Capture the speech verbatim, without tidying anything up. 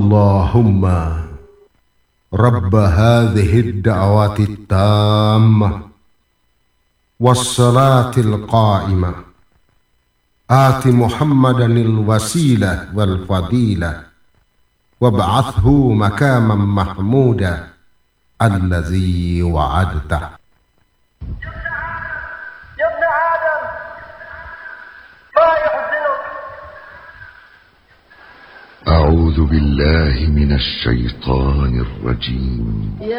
اللهم رب هذه الدعوات التامة والصلاة القائمة آت محمدا الوسيلة والفضيلة وابعثه مكاما محمودا الذي وعدته. يا ابن آدم ما يحزنك؟ أعوذ بالله من الشيطان الرجيم.